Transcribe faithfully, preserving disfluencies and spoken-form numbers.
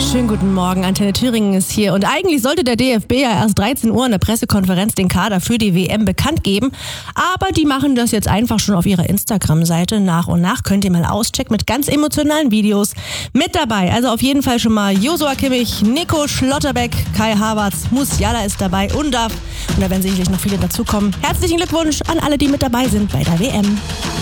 Schönen guten Morgen, Antenne Thüringen ist hier und eigentlich sollte der D F B ja erst dreizehn Uhr in der Pressekonferenz den Kader für die W M bekannt geben, aber die machen das jetzt einfach schon auf ihrer Instagram-Seite nach und nach, könnt ihr mal auschecken mit ganz emotionalen Videos mit dabei. Also auf jeden Fall schon mal Josua Kimmich, Nico Schlotterbeck, Kai Havertz, Musiala ist dabei und da, und da werden sicherlich noch viele dazukommen. Herzlichen Glückwunsch an alle, die mit dabei sind bei der W M.